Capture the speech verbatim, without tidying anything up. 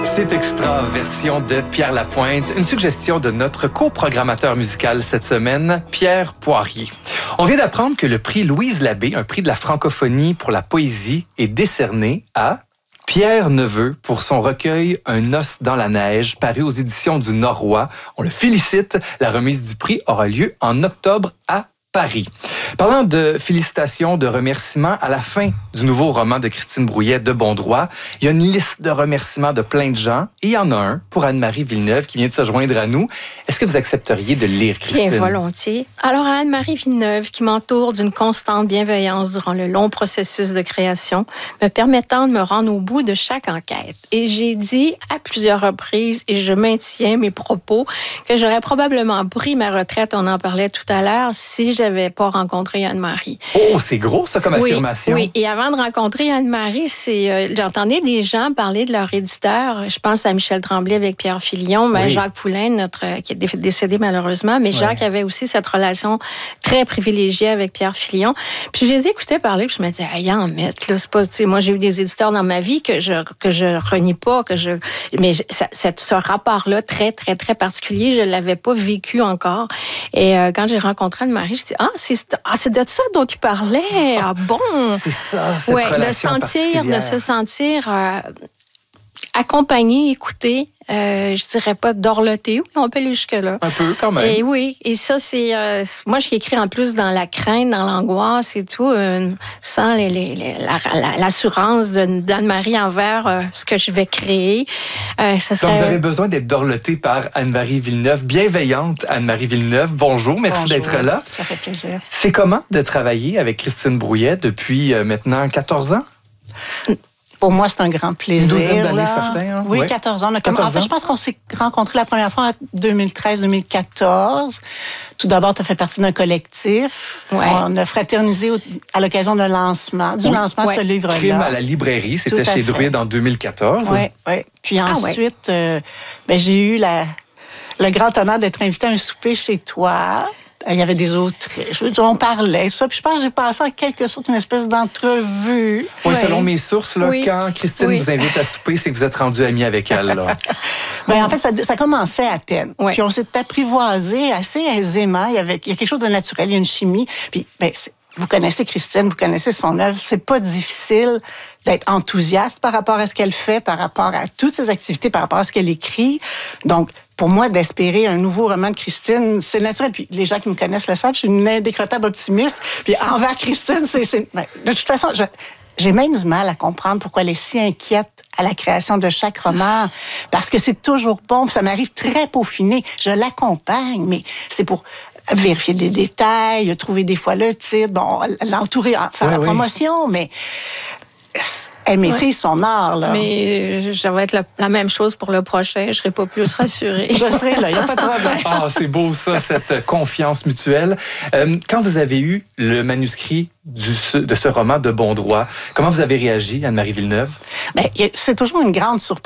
C'est Extra, version de Pierre Lapointe, une suggestion de notre coprogrammateur musical cette semaine, Pierre Poirier. On vient d'apprendre que le prix Louise Labbé, un prix de la francophonie pour la poésie, est décerné à Pierre Neveu pour son recueil Un os dans la neige, paru aux éditions du Norrois. On le félicite. La remise du prix aura lieu en octobre à Paris. Parlant de félicitations, de remerciements, à la fin du nouveau roman de Christine Brouillet, De bon droit, il y a une liste de remerciements de plein de gens et il y en a un pour Anne-Marie Villeneuve qui vient de se joindre à nous. Est-ce que vous accepteriez de le lire, Christine? Bien volontiers. Alors, à Anne-Marie Villeneuve, qui m'entoure d'une constante bienveillance durant le long processus de création, me permettant de me rendre au bout de chaque enquête. Et j'ai dit à plusieurs reprises, et je maintiens mes propos, que j'aurais probablement pris ma retraite, on en parlait tout à l'heure, si j'avais pas rencontré Anne-Marie. Oh, c'est gros, ça, comme oui, affirmation. Oui, et avant de rencontrer Anne-Marie, c'est, euh, j'entendais des gens parler de leur éditeur. Je pense à Michel Tremblay avec Pierre Filion, mais oui. Jacques Poulain, notre, euh, qui est décédé malheureusement, mais Jacques ouais. avait aussi cette relation très privilégiée avec Pierre Filion. Puis je les écoutais parler, puis je me disais, ah, y en mettre, là, c'est pas, tu sais, moi j'ai eu des éditeurs dans ma vie que je que je renie pas, que je, mais ça, ce rapport-là très très très particulier, je l'avais pas vécu encore. Et euh, quand j'ai rencontré Anne-Marie, je dis, ah, c'est ah, c'est de ça dont tu parlais, ah bon. C'est ça, cette ouais, relation de sentir, de se sentir euh, accompagné, écouté. Euh, je dirais pas dorloté, on peut aller jusque-là. Un peu, quand même. Et oui, et ça, c'est... Euh, moi, j'ai écrit en plus dans la crainte, dans l'angoisse et tout, euh, sans les, les, les, la, la, l'assurance de, d'Anne-Marie envers euh, ce que je vais créer. Euh, ça serait... Donc, vous avez besoin d'être dorloté par Anne-Marie Villeneuve, bienveillante Anne-Marie Villeneuve. Bonjour, merci Bonjour, d'être là. Ça fait plaisir. C'est comment de travailler avec Christine Brouillet depuis euh, maintenant quatorze ans? Pour moi, c'est un grand plaisir. Une douzaine d'années, certains. Hein? Oui, ouais. quatorze ans. On a quatorze en fait, ans. je pense qu'on s'est rencontrés la première fois en deux mille treize deux mille quatorze. Tout d'abord, tu as fait partie d'un collectif. Ouais. On a fraternisé au, à l'occasion d'un lancement, du oui. lancement ouais. de ce livre-là. Crime à la librairie, c'était chez Druide en deux mille quatorze. Oui, oui. Puis ensuite, ah, ouais. euh, ben, j'ai eu la, le grand honneur d'être invitée à un souper chez toi. Il y avait des autres, on parlait, ça. Puis je pense que j'ai passé en quelque sorte une espèce d'entrevue. Oui, ouais. Selon mes sources, là, oui. quand Christine oui. vous invite à souper, c'est que vous êtes rendu amis avec elle. Là. Ben, en fait, ça, ça commençait à peine. Ouais. Puis on s'est apprivoisé assez aisément. Il y avait, il y a quelque chose de naturel, il y a une chimie. Puis, ben, c'est, vous connaissez Christine, vous connaissez son œuvre. C'est pas difficile d'être enthousiaste par rapport à ce qu'elle fait, par rapport à toutes ses activités, par rapport à ce qu'elle écrit. Donc, pour moi, d'espérer un nouveau roman de Christine, c'est naturel. Puis les gens qui me connaissent le savent, je suis une indécrottable optimiste. Puis envers Christine, c'est... c'est... Ben, de toute façon, je... j'ai même du mal à comprendre pourquoi elle est si inquiète à la création de chaque roman. Parce que c'est toujours bon, puis ça m'arrive très peaufiné. Je l'accompagne, mais c'est pour vérifier les détails, trouver des fois le titre, bon, l'entourer, faire oui, la oui. promotion, mais... Elle maîtrise ouais. son art, là. Mais ça va être la, la même chose pour le prochain. Je ne serai pas plus rassurée. Je serai là, il n'y a pas de problème. Ah, c'est beau ça, cette confiance mutuelle. Euh, quand vous avez eu le manuscrit du, de ce roman De bon droit, comment vous avez réagi, Anne-Marie Villeneuve? Bien, c'est toujours une grande surprise.